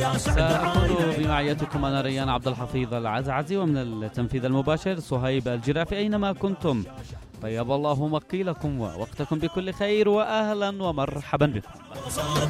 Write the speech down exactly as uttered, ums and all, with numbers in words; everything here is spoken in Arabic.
سأكون بمعيتكم أنا ريان عبد الحفيظ العزعزي، ومن التنفيذ المباشر صهيب الجرافي. أينما كنتم طيب الله مقيلكم ووقتكم بكل خير، وأهلا ومرحبا بكم.